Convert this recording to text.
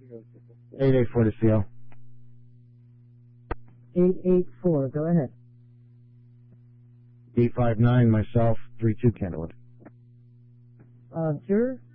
884 to CO. 884, go ahead. 859, myself, 32 Candlewood. Juror?